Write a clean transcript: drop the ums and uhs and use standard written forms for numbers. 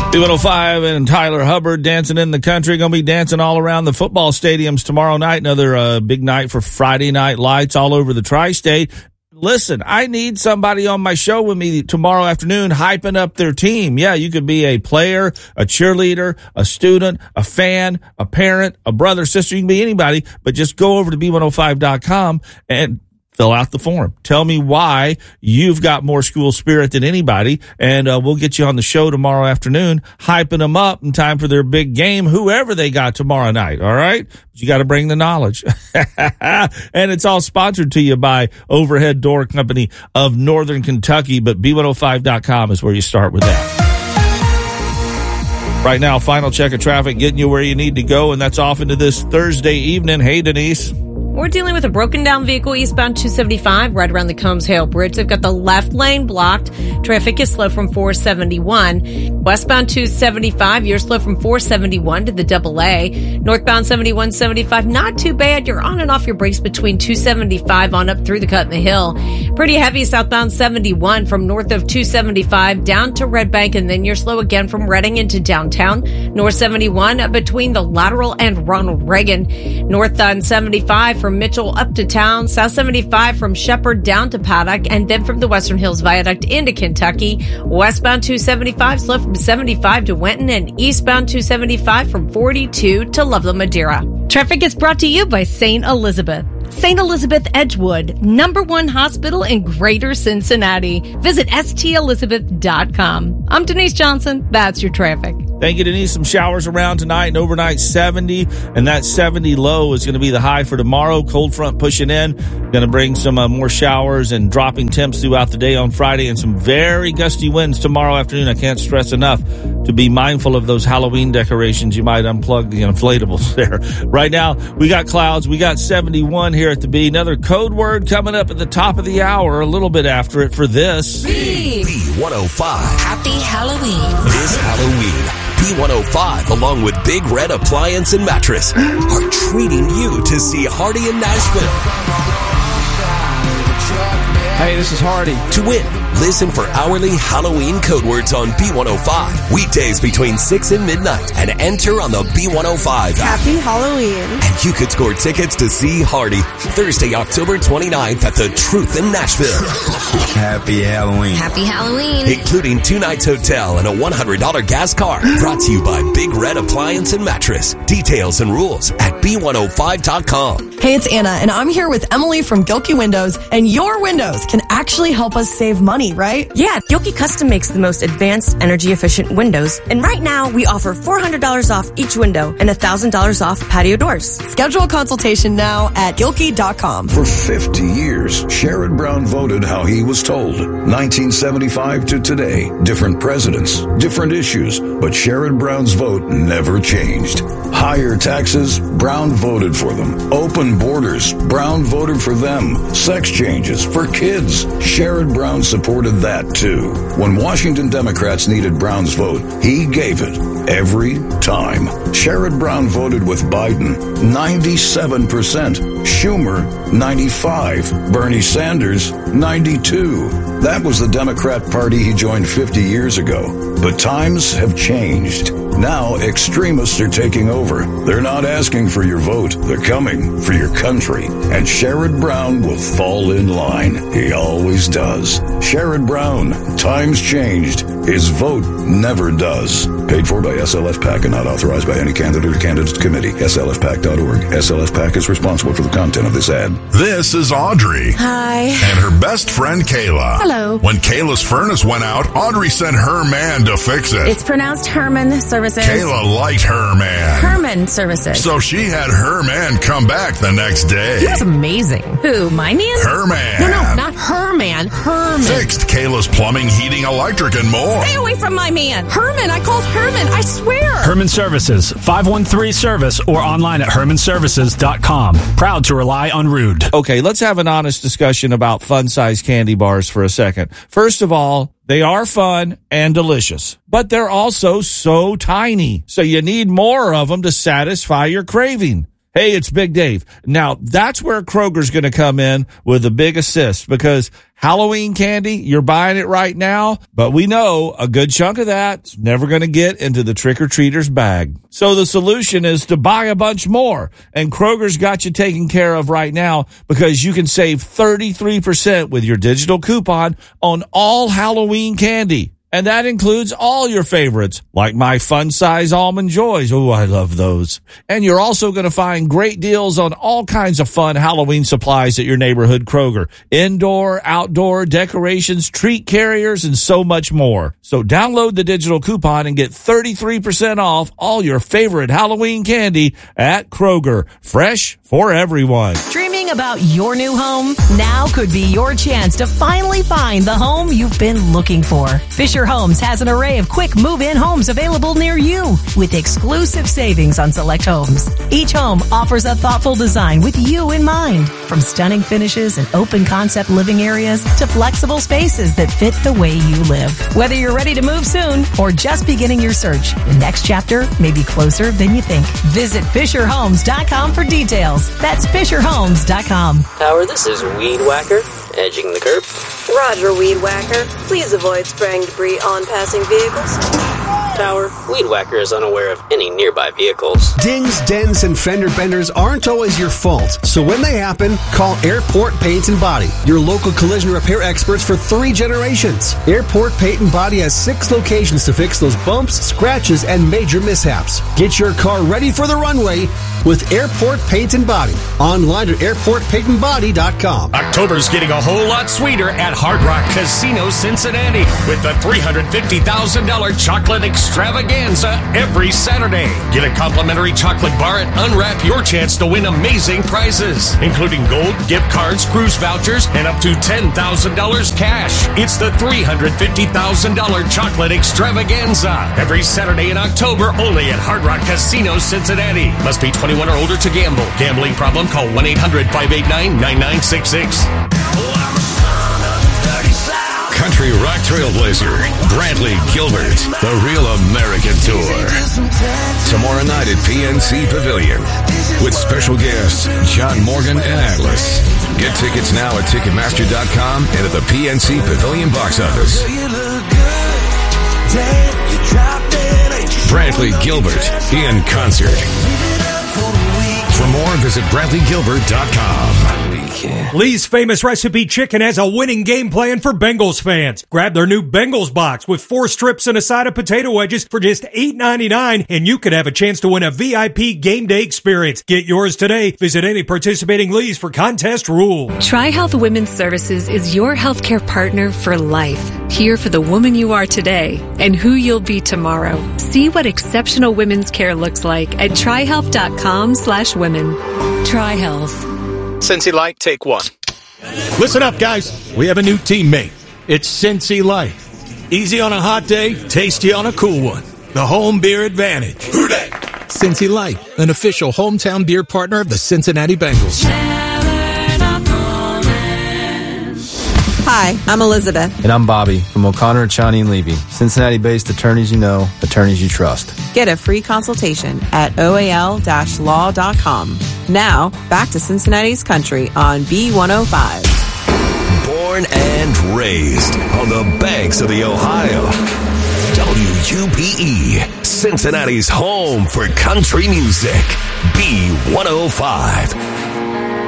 B105 and Tyler Hubbard dancing in the country. Going to be dancing all around the football stadiums tomorrow night. Another big night for Friday Night Lights all over the tri-state. Listen, I need somebody on my show with me tomorrow afternoon hyping up their team. Yeah, you could be a player, a cheerleader, a student, a fan, a parent, a brother, sister. You can be anybody, but just go over to B105.com and fill out the form. Tell me why you've got more school spirit than anybody, and we'll get you on the show tomorrow afternoon, hyping them up in time for their big game, whoever they got tomorrow night, all right? But you got to bring the knowledge. And it's all sponsored to you by Overhead Door Company of Northern Kentucky, but B105.com is where you start with that. Right now, final check of traffic, getting you where you need to go, and that's off into this Thursday evening. Hey, Denise. We're dealing with a broken down vehicle eastbound 275 right around the Combs Hale Bridge. They've got the left lane blocked. Traffic is slow from 471. Westbound 275, you're slow from 471 to the AA. Northbound 7175, not too bad. You're on and off your brakes between 275 on up through the Cut in the Hill. Pretty heavy southbound 71 from north of 275 down to Red Bank, and then you're slow again from Reading into downtown. North 71 between the Lateral and Ronald Reagan. North on 75 from Mitchell up to town, South 75 from Shepherd down to Paddock, and then from the Western Hills Viaduct into Kentucky. Westbound 275 slow from 75 to Wenton, and eastbound 275 from 42 to Loveland, Madeira. Traffic is brought to you by St. Elizabeth. St. Elizabeth Edgewood, #1 hospital in Greater Cincinnati. Visit stelizabeth.com. I'm Denise Johnson. That's your traffic. Thank you, Denise. Some showers around tonight and overnight 70, and that 70 low is going to be the high for tomorrow. Cold front pushing in, going to bring some more showers and dropping temps throughout the day on Friday, and some very gusty winds tomorrow afternoon. I can't stress enough to be mindful of those Halloween decorations. You might unplug the inflatables there. Right now, we got clouds. We got 71 here at the B. Another code word coming up at the top of the hour, a little bit after it for this. B105. Happy Halloween. This Halloween, B105, along with Big Red Appliance and Mattress, are treating you to see Hardy in Nashville. Hey, this is Hardy. To win, listen for hourly Halloween code words on B105, weekdays between 6 and midnight, and enter on the B105 app. Happy Halloween. And you could score tickets to see Hardy Thursday, October 29th at the Truth in Nashville. Happy Halloween. Happy Halloween. Including 2 nights hotel and a $100 gas car. Brought to you by Big Red Appliance and Mattress. Details and rules at B105.com. Hey, it's Anna, and I'm here with Emily from Gilkey Windows, and your windows can actually help us save money, right? Yeah, Gilkey Custom makes the most advanced, energy-efficient windows, and right now we offer $400 off each window and $1,000 off patio doors. Schedule a consultation now at Gilkey.com. For 50 years, Sherrod Brown voted how he was told. 1975 to today, different presidents, different issues, but Sherrod Brown's vote never changed. Higher taxes, Brown voted for them. Open borders, Brown voted for them. Sex changes for kids, Sherrod Brown supported that too. When Washington Democrats needed Brown's vote, he gave it every time. Sherrod Brown voted with Biden 97%, Schumer 95%, Bernie Sanders 92%. That was the Democrat Party he joined 50 years ago. But times have changed. Now extremists are taking over. They're not asking for your vote. They're coming for your country. And Sherrod Brown will fall in line. He always does. Sherrod Brown. Times changed. His vote never does. Paid for by SLF PAC and not authorized by any candidate or candidates committee. SLFPAC.org. SLF PAC is responsible for the content of this ad. This is Audrey. Hi. And her best friend Kayla. Hello. When Kayla's furnace went out, Audrey sent her man to fix it. It's pronounced Herman Services. Kayla liked her man. Herman Services. So she had her man come back the next day. He was amazing. Who, my man? Her man. No, not her man. Herman. Fixed Kayla's plumbing, heating, electric, and more. Stay away from my man. Herman, I called Herman. I swear. Herman Services, 513-SERVICE or online at hermanservices.com. Proud to rely on Rude. Okay, let's have an honest discussion about fun-size candy bars for a second. First of all, they are fun and delicious, but they're also so tiny. So you need more of them to satisfy your craving. Hey, it's Big Dave. Now, that's where Kroger's going to come in with a big assist, because Halloween candy, you're buying it right now, but we know a good chunk of that's never going to get into the trick-or-treater's bag. So the solution is to buy a bunch more, and Kroger's got you taken care of right now, because you can save 33% with your digital coupon on all Halloween candy. And that includes all your favorites, like my Fun Size Almond Joys. Oh, I love those. And you're also going to find great deals on all kinds of fun Halloween supplies at your neighborhood Kroger. Indoor, outdoor, decorations, treat carriers, and so much more. So download the digital coupon and get 33% off all your favorite Halloween candy at Kroger. Fresh for everyone. Dreaming about your new home? Now could be your chance to finally find the home you've been looking for. Fisher Homes has an array of quick move-in homes available near you, with exclusive savings on select homes. Each home offers a thoughtful design with you in mind, from stunning finishes and open concept living areas to flexible spaces that fit the way you live. Whether you're ready to move soon or just beginning your search, the next chapter may be closer than you think. Visit FisherHomes.com for details. That's FisherHomes.com. Howard, this is Weed Whacker, edging the curb. Roger, Weed Whacker. Please avoid spraying debris on passing vehicles. Tower, Weed Whacker is unaware of any nearby vehicles. Dings, dents, and fender benders aren't always your fault. So when they happen, call Airport Paint and Body, your local collision repair experts for 3 generations. Airport Paint and Body has 6 locations to fix those bumps, scratches, and major mishaps. Get your car ready for the runway with Airport Paint and Body. Online at airportpaintandbody.com. October's getting a whole lot sweeter at Hard Rock Casino Cincinnati with the $350,000 chocolate extravaganza every Saturday. Get a complimentary chocolate bar and unwrap your chance to win amazing prizes, including gold, gift cards, cruise vouchers, and up to $10,000 cash. It's the $350,000 chocolate extravaganza every Saturday in October, only at Hard Rock Casino Cincinnati. Must be 21 or older to gamble. Gambling problem? Call 1-800-589-9966. Country rock trailblazer Brantley Gilbert, the Real American Tour. Tomorrow night at PNC Pavilion with special guests John Morgan and Atlas. Get tickets now at Ticketmaster.com and at the PNC Pavilion box office. Brantley Gilbert in concert. For more, visit BrantleyGilbert.com. Lee's Famous Recipe Chicken has a winning game plan for Bengals fans. Grab their new Bengals box with 4 strips and a side of potato wedges for just $8.99, and you could have a chance to win a VIP game day experience. Get yours today. Visit any participating Lee's for contest rules. TriHealth Women's Services is your healthcare partner for life. Here for the woman you are today and who you'll be tomorrow. See what exceptional women's care looks like at TriHealth.com/women. TriHealth. Cincy Light, take 1. Listen up, guys. We have a new teammate. It's Cincy Light. Easy on a hot day, tasty on a cool one. The home beer advantage. Cincy Light, an official hometown beer partner of the Cincinnati Bengals. Hi, I'm Elizabeth. And I'm Bobby from O'Connor, Chani & Levy. Cincinnati-based attorneys you know, attorneys you trust. Get a free consultation at oal-law.com. Now, back to Cincinnati's Country on B105. Born and raised on the banks of the Ohio. WUPE, Cincinnati's home for country music. B105.